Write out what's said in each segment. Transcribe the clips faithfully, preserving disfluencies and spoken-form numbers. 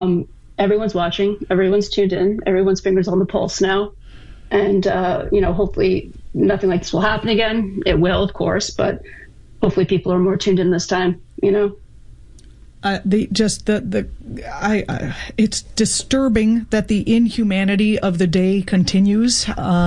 Um, everyone's watching, everyone's tuned in, everyone's fingers on the pulse now. And, uh, you know, hopefully nothing like this will happen again. It will, of course, but hopefully people are more tuned in this time, you know? Uh, the just the the I, I it's disturbing that the inhumanity of the day continues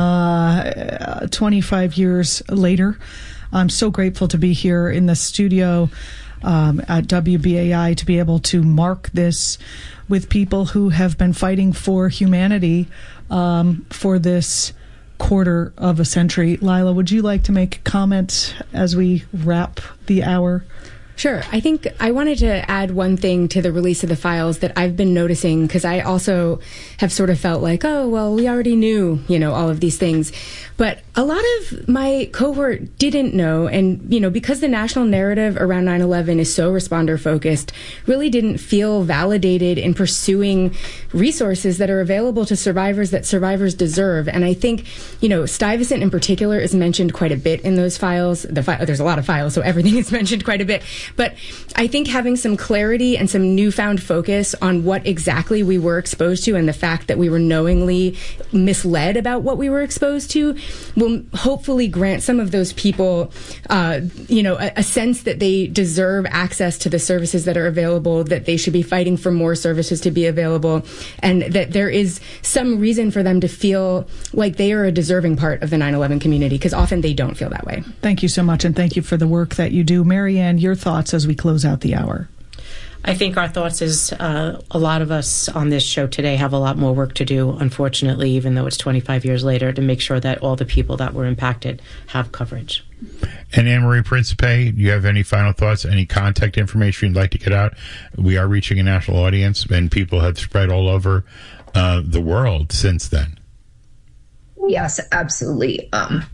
uh, twenty-five years later. I'm so grateful to be here in the studio um, at W B A I to be able to mark this with people who have been fighting for humanity um, for this quarter of a century. Lila, would you like to make a comment as we wrap the hour? Sure. I think I wanted to add one thing to the release of the files that I've been noticing, because I also have sort of felt like, oh, well, we already knew, you know, all of these things. But a lot of my cohort didn't know. And, you know, because the national narrative around nine eleven is so responder focused, really didn't feel validated in pursuing resources that are available to survivors that survivors deserve. And I think, you know, Stuyvesant in particular is mentioned quite a bit in those files. The fi- There's a lot of files, so everything is mentioned quite a bit. But I think having some clarity and some newfound focus on what exactly we were exposed to and the fact that we were knowingly misled about what we were exposed to will hopefully grant some of those people, uh, you know, a, a sense that they deserve access to the services that are available, that they should be fighting for more services to be available, and that there is some reason for them to feel like they are a deserving part of the nine eleven community, because often they don't feel that way. Thank you so much, and thank you for the work that you do. Marianne, your thoughts as we close out the hour? I think our thoughts is uh, a lot of us on this show today have a lot more work to do, unfortunately, even though it's twenty-five years later, to make sure that all the people that were impacted have coverage. And Anne-Marie Principe, do you have any final thoughts, any contact information you'd like to get out? We are reaching a national audience, and people have spread all over uh, the world since then. Yes, absolutely. Um,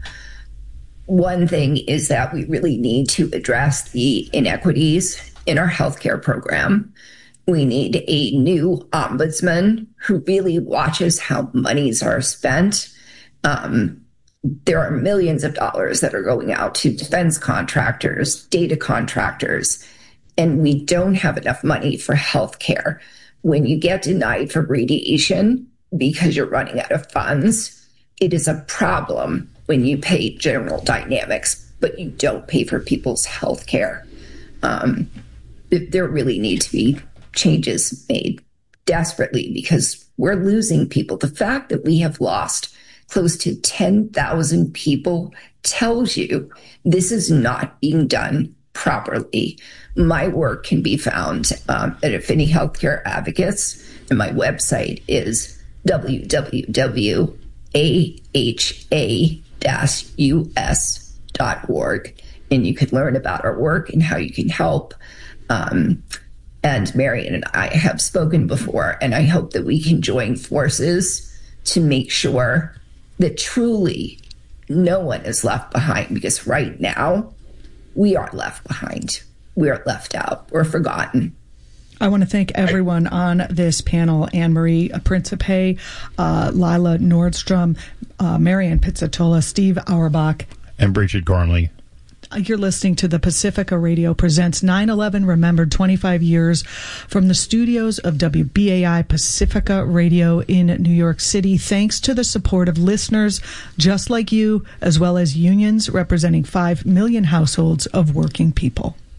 one thing is that we really need to address the inequities in our healthcare program. We need a new ombudsman who really watches how monies are spent. Um, there are millions of dollars that are going out to defense contractors, data contractors, and we don't have enough money for healthcare. When you get denied for radiation because you're running out of funds, it is a problem when you pay General Dynamics, but you don't pay for people's healthcare. Um, there really need to be changes made desperately, because we're losing people. The fact that we have lost close to ten thousand people tells you this is not being done properly. My work can be found um, at Affinity Healthcare Advocates, and my website is w w w dot a h a dash u s dot org, and you can learn about our work and how you can help. Um, and Marian and I have spoken before, and I hope that we can join forces to make sure that truly no one is left behind, because right now we are left behind. We are left out. We're forgotten. I want to thank everyone on this panel: Anne-Marie Principe, uh, Lila Nordstrom, uh, Marianne Pizzatola, Steve Auerbach, and Bridget Gormley. You're listening to the Pacifica Radio Presents nine eleven Remembered, twenty-five years from the studios of W B A I Pacifica Radio in New York City. Thanks to the support of listeners just like you, as well as unions representing five million households of working people.